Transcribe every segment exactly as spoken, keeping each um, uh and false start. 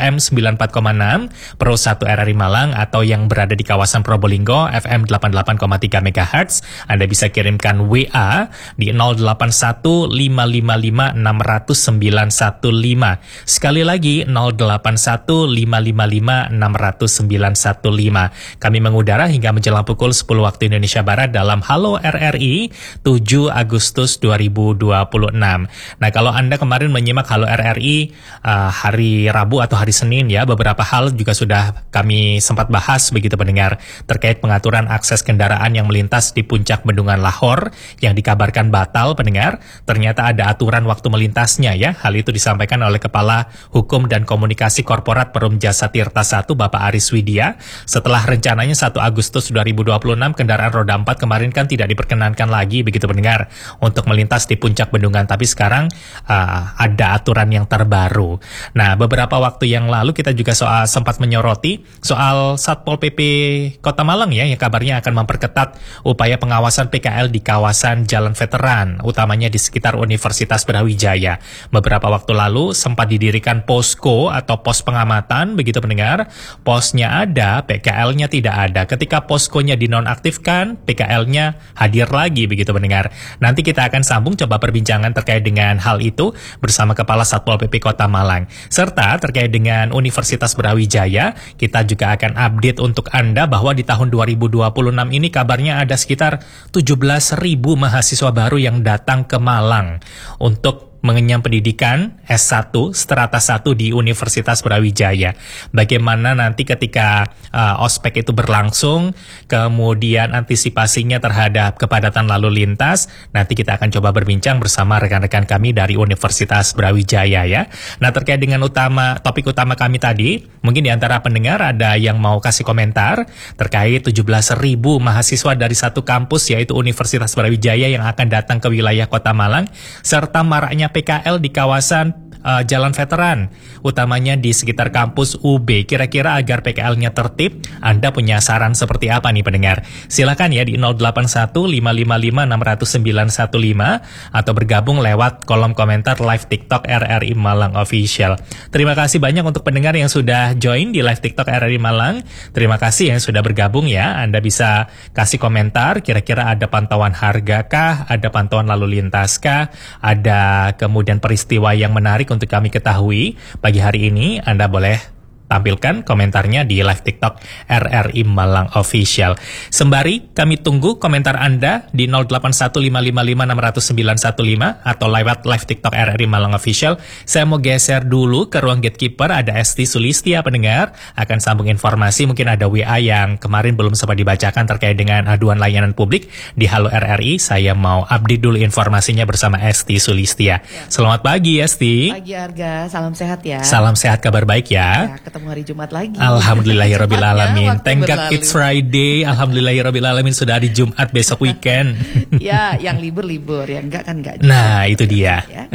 M sembilan puluh empat koma enam Pro satu R R I Malang, atau yang berada di kawasan Probolinggo F M delapan puluh delapan koma tiga megahertz. Anda bisa kirimkan W A di nol delapan satu lima lima lima enam nol nol sembilan satu lima. Sekali lagi nol delapan satu lima lima lima enam nol nol sembilan satu lima. Kami mengudara hingga menjelang pukul sepuluh waktu Indonesia Barat dalam Halo R R I tujuh Agustus dua ribu dua puluh enam. Nah, kalau Anda kemarin menyimak Halo R R I uh, hari Rabu atau hari Senin ya, beberapa hal juga sudah kami sempat bahas begitu pendengar, terkait pengaturan akses kendaraan yang melintas di puncak Bendungan Lahor yang dikabarkan batal pendengar. Ternyata ada aturan waktu melintasnya ya. Hal itu disampaikan oleh Kepala Hukum dan Komunikasi Korporat Perum Jasa Tirta satu Bapak Aris Widya. Setelah rencananya satu Agustus dua ribu dua puluh enam kendaraan roda empat kemarin kan tidak diperkenankan lagi begitu pendengar untuk melintas di puncak bendungan, tapi sekarang uh, ada aturan yang terbaru. Nah, beberapa waktu yang lalu kita juga soal sempat menyoroti soal Satpol P P Kota Malang ya, yang kabarnya akan memperketat upaya pengawasan P K L di kawasan Jalan Veteran, utamanya di sekitar Universitas Brawijaya. Beberapa waktu lalu sempat didirikan posko atau pos pengamatan begitu pendengar. Posnya ada, P K L-nya tidak ada. Ketika poskonya dinonaktifkan, P K L-nya hadir lagi begitu pendengar. Nanti kita akan sambung coba perbincangan terkait dengan hal itu bersama Kepala Satpol P P Kota Malang. Serta terkait dengan Universitas Brawijaya, kita juga akan update untuk Anda bahwa di tahun dua ribu dua puluh enam ini kabarnya ada sekitar tujuh belas ribu mahasiswa baru yang datang ke Malang untuk mengenyam pendidikan S satu, strata satu di Universitas Brawijaya. Bagaimana nanti ketika uh, ospek itu berlangsung, kemudian antisipasinya terhadap kepadatan lalu lintas, nanti kita akan coba berbincang bersama rekan-rekan kami dari Universitas Brawijaya ya. Nah, terkait dengan utama topik utama kami tadi, mungkin di antara pendengar ada yang mau kasih komentar terkait tujuh belas ribu mahasiswa dari satu kampus yaitu Universitas Brawijaya yang akan datang ke wilayah Kota Malang, serta maraknya P K L di kawasan uh, Jalan Veteran, utamanya di sekitar kampus U B. Kira-kira agar P K L-nya tertib, Anda punya saran seperti apa nih pendengar? Silakan ya di nol delapan satu lima lima lima enam nol nol sembilan satu lima atau bergabung lewat kolom komentar live TikTok R R I Malang Official. Terima kasih banyak untuk pendengar yang sudah join di live TikTok R R I Malang. Terima kasih yang sudah bergabung ya. Anda bisa kasih komentar, kira-kira ada pantauan harga kah, ada pantauan lalu lintas kah, ada kemudian peristiwa yang menarik untuk kami ketahui. Pagi hari ini Anda boleh tampilkan komentarnya di live TikTok R R I Malang Official. Sembari kami tunggu komentar Anda di nol delapan satu lima lima lima enam nol nol sembilan satu lima atau lewat live TikTok R R I Malang Official. Saya mau geser dulu ke ruang gatekeeper, ada Esti Sulistia pendengar, akan sambung informasi. Mungkin ada W A yang kemarin belum sempat dibacakan terkait dengan aduan layanan publik di Halo R R I. Saya mau update dulu informasinya bersama Esti Sulistia. Ya. Selamat pagi Esti. Pagi Arga, salam sehat ya. Salam sehat, kabar baik ya. Ya, ketemu hari Jumat lagi. Alhamdulillahirrabbilalamin. Thank God it's Friday. Alhamdulillahirrabbilalamin, sudah hari Jumat, besok weekend. Ya, yang libur-libur, yang enggak kan enggak. Nah, itu dia. Ya.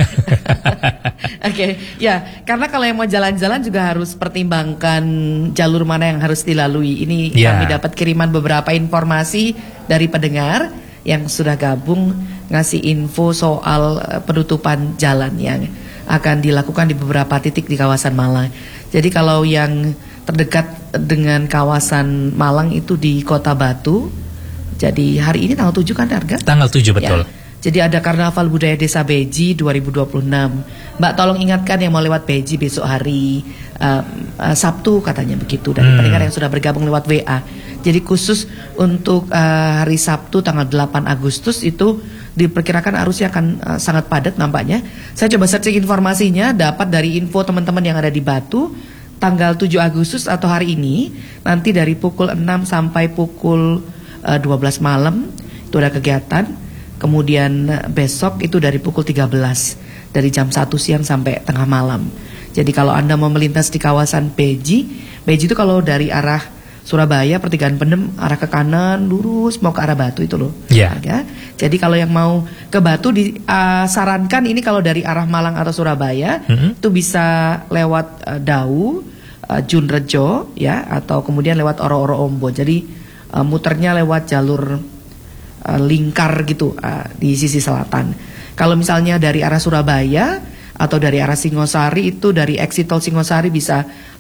Oke, okay. Ya, karena kalau yang mau jalan-jalan juga harus pertimbangkan jalur mana yang harus dilalui. Ini yeah. Kami dapat kiriman beberapa informasi dari pendengar yang sudah gabung ngasih info soal penutupan jalan yang akan dilakukan di beberapa titik di kawasan Malang. Jadi kalau yang terdekat dengan kawasan Malang itu di Kota Batu. Jadi hari ini tanggal tujuh kan Arga? Tanggal tujuh betul. Ya. Jadi ada Karnaval Budaya Desa Beji dua ribu dua puluh enam. Mbak tolong ingatkan yang mau lewat Beji besok hari uh, uh, Sabtu katanya begitu. Dari hmm. pendengar yang sudah bergabung lewat W A. Jadi khusus untuk uh, hari Sabtu tanggal delapan Agustus itu diperkirakan arusnya akan uh, sangat padat nampaknya. Saya coba searching informasinya, dapat dari info teman-teman yang ada di Batu, tanggal tujuh Agustus atau hari ini, nanti dari pukul enam sampai pukul uh, dua belas malam itu ada kegiatan. Kemudian uh, besok itu dari pukul tiga belas, dari jam satu siang sampai tengah malam. Jadi kalau Anda mau melintas di kawasan Beji, Beji itu kalau dari arah Surabaya, pertigaan Pendem, arah ke kanan, lurus mau ke arah Batu itu loh. Iya. Yeah. Jadi kalau yang mau ke Batu disarankan uh, ini kalau dari arah Malang atau Surabaya mm-hmm. itu bisa lewat uh, Dau, uh, Junrejo ya, atau kemudian lewat Oro-Oro Ombo. Jadi uh, muternya lewat jalur uh, lingkar gitu uh, di sisi selatan. Kalau misalnya dari arah Surabaya atau dari arah Singosari itu dari exit tol Singosari bisa